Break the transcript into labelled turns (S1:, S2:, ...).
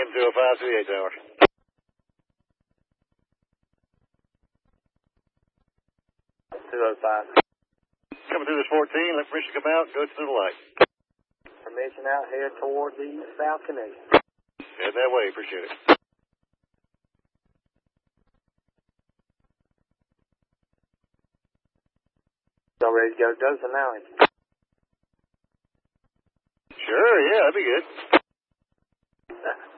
S1: 205 38 tower. Coming through this 14, let permission come out, go to the light.
S2: Permission out, head toward the South Canadian.
S1: Head that way, appreciate it.
S2: Y'all ready to go to Dothan now?
S1: Sure, yeah, that'd be good.